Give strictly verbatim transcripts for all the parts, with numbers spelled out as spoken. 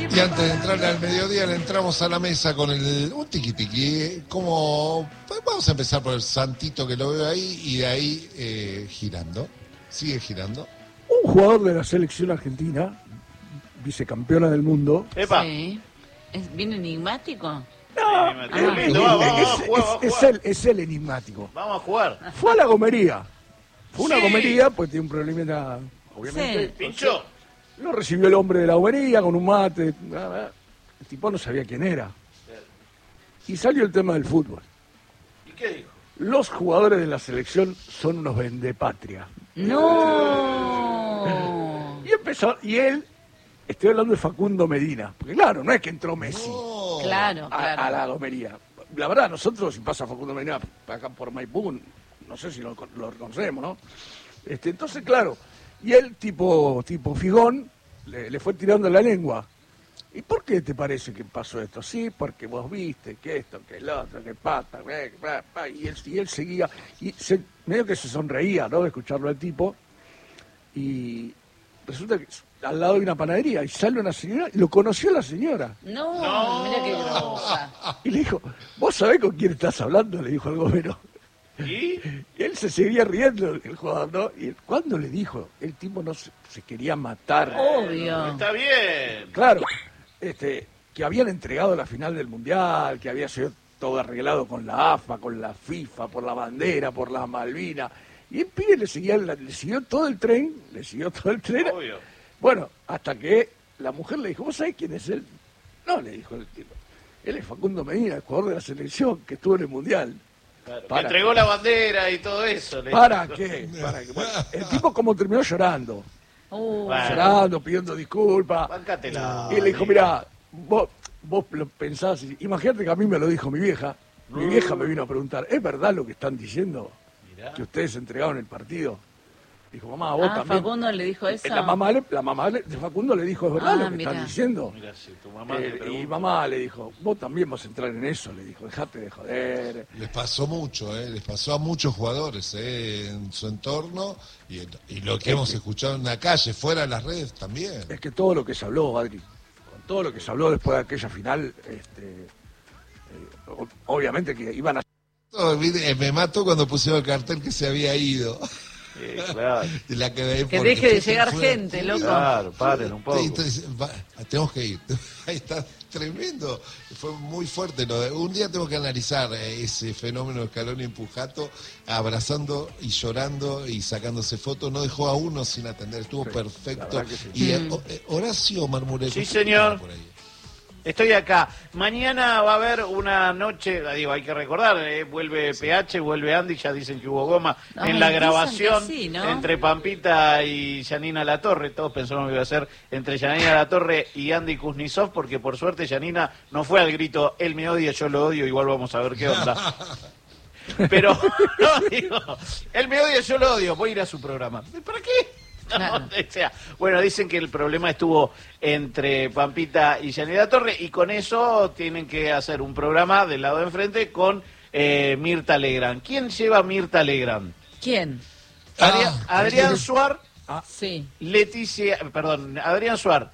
Y antes de entrar al mediodía le entramos a la mesa con el un tiqui tiqui, como pues vamos a empezar por el santito que lo veo ahí y de ahí eh, girando, sigue girando. Un jugador de la selección argentina, vicecampeona del mundo. ¡Epa! Sí. ¿Es bien enigmático? No, Ah, es, lindo, vamos, vamos, es- vamos a jugar, vamos a es- jugar. es el, es el enigmático. Vamos a jugar. Fue a la gomería. Fue una Sí. gomería, pues tiene un problemita, obviamente. Sí. Pinchó. Lo recibió el hombre de la gomería con un mate. El tipo no sabía quién era. Y salió el tema del fútbol. ¿Y qué dijo? Los jugadores de la selección son unos vendepatria. ¡No! Y empezó, y él, estoy hablando de Facundo Medina, porque claro, no es que entró Messi No. Claro, a, claro. a la gomería. La verdad, nosotros, si pasa Facundo Medina acá por Maipú, no sé si lo, lo reconocemos, ¿no? Este, entonces, claro, y él, tipo, tipo figón, le, le fue tirando la lengua. ¿Y por qué te parece que pasó esto? Sí, porque vos viste que esto, que el otro, que pata, que pa, pa, y, él, y él seguía, y se, medio que se sonreía, ¿no?, de escucharlo al tipo, y resulta que al lado hay una panadería, y sale una señora, y lo conoció la señora, No, No. mira qué grosa. y le dijo, ¿vos sabés con quién estás hablando?, le dijo el gobierno. ¿Y? Y él se seguía riendo, el jugador, ¿no? Y él, ¿cuándo le dijo? El tipo no se, se quería matar. Obvio. Está bien. Claro, este, que habían entregado la final del Mundial, que había sido todo arreglado con la A F A, con la FIFA, por la bandera, por las Malvinas. Y el pibe le, seguía, le siguió todo el tren, le siguió todo el tren. Obvio. Bueno, hasta que la mujer le dijo, ¿vos sabés quién es él? No, le dijo el tipo. Él es Facundo Medina, el jugador de la selección, que estuvo en el Mundial. Claro. Para Le entregó qué. la bandera y todo eso. le- ¿Para qué? ¿Para qué? Bueno, el tipo como terminó llorando, Uh, Bueno. llorando, pidiendo disculpas. Bancátela. Y le dijo, mira, vos, vos lo pensás, y- imagínate que a mí me lo dijo mi vieja, mi vieja me vino a preguntar, ¿es verdad lo que están diciendo? Mirá. Que ustedes entregaron el partido. Dijo, mamá, vos ah, también. Facundo le dijo eso. La mamá, le- la mamá le- de Facundo le dijo, ¿es verdad Ah, lo que mirá. están diciendo? Mira, si tu mamá Eh, te y pregunta. mamá le dijo, vos también vas a entrar en eso, le dijo, dejate de joder. Les pasó mucho, ¿eh? Les pasó a muchos jugadores ¿eh? En su entorno y, y lo que hemos escuchado en la calle, fuera de las redes también. Es que todo lo que se habló, Adri, con todo lo que se habló después de aquella final, este, eh, o- obviamente que iban a... Todo, viste, eh, me mató cuando pusieron el cartel que se había ido. Sí, claro. De la que Que porque deje de fue- llegar fue- gente, loco. Claro, paren un poco. Sí, entonces, va, tenemos que ir. Ahí está, tremendo. Fue muy fuerte. Lo de- un día tengo que analizar eh, ese fenómeno de Scaloni y Pujato, abrazando y llorando y sacándose fotos. No dejó a uno sin atender. Estuvo Sí, perfecto. la verdad que sí. Y eh, eh, Horacio Marmurek. Sí, señor. Por ahí. Estoy acá. Mañana va a haber una noche, digo, hay que recordar, eh, vuelve P H, vuelve Andy, ya dicen que hubo goma Ay, en la dicen grabación que sí, ¿no? entre Pampita y Janina Latorre. Todos pensamos que iba a ser entre Janina Latorre y Andy Kuznetsov, porque por suerte Janina no fue al grito, él me odia, yo lo odio, igual vamos a ver qué onda. Pero, no, digo, él me odia, yo lo odio, voy a ir a su programa. ¿Para qué? No, Claro. o sea, bueno, dicen que el problema estuvo entre Pampita y Janina Torre y con eso tienen que hacer un programa del lado de enfrente con eh, Mirta Legrand. ¿Quién lleva a Mirta Legrand? ¿Quién? Adrián, Ah, Adrián Suar, Sí. Leticia, perdón, Adrián Suar,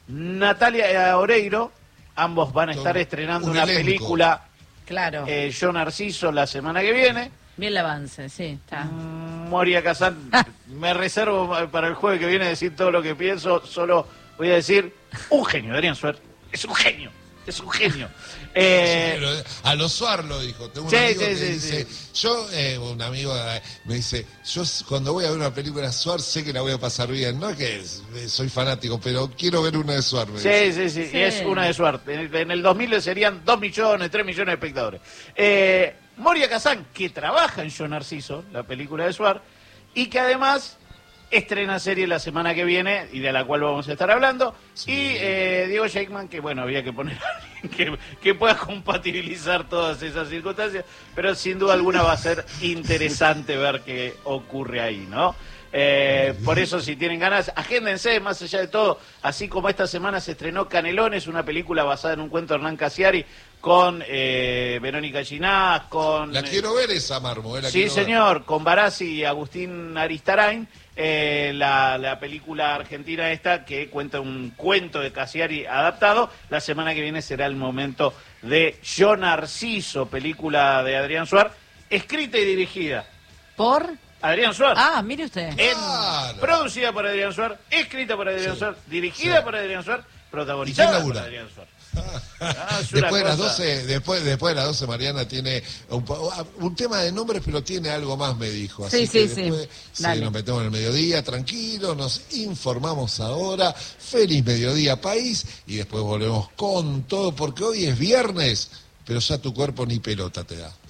Natalia Oreiro, ambos van a Todo estar estrenando un una elenco. película, Claro. eh, Yo Narciso, la semana que viene. Bien el avance, sí, está. Moria Kazan, me reservo para el jueves que viene decir todo lo que pienso, solo voy a decir, un genio, Adrián Suar, es un genio, es un genio. Eh, Pero, a los Suar lo dijo. Tengo un sí, amigo sí, que sí, dice, yo, eh, un amigo eh, me dice, yo s- cuando voy a ver una película de Suar sé que la voy a pasar bien. No es que es- eh, soy fanático, pero quiero ver una de Suar. me dice. sí, sí, sí, Sí. y es una de suerte. En el, en el dos mil serían dos millones, tres millones de espectadores. Eh, Moria Kazan, que trabaja en Yo Narciso, la película de Suar, y que además estrena serie la semana que viene y de la cual vamos a estar hablando. Sí. Y eh, Diego Sheikman, que bueno, había que poner a alguien que, que pueda compatibilizar todas esas circunstancias, pero sin duda alguna va a ser interesante ver qué ocurre ahí, ¿no? Eh, por eso, si tienen ganas, agéndense, más allá de todo. Así como esta semana se estrenó Canelones, una película basada en un cuento de Hernán Casiari, con eh, Verónica Ginás, con... La quiero ver esa, Marmo. Eh, la sí, quiero señor, ver. Con Barassi y Agustín Aristarain, eh, la, la película argentina esta que cuenta un cuento de Casiari adaptado. La semana que viene será el momento de Yo Narciso, película de Adrián Suar, escrita y dirigida ¿Por? Adrián Suar. Ah, mire usted. En- Claro. producida por Adrián Suar, escrita por Adrián Sí. Suar, dirigida Sí. por Adrián Suar, ¿Y quién protagonizada por labura? Adrián Suar. Ah, es una Después de las cosa- doce, después, después de las doce, Mariana tiene un, po- un tema de nombres, pero tiene algo más, me dijo. Así Sí, que sí, sí. después sí, Dale. nos metemos en el mediodía, tranquilo, nos informamos ahora. Feliz mediodía, país, y después volvemos con todo, porque hoy es viernes, pero ya tu cuerpo ni pelota te da.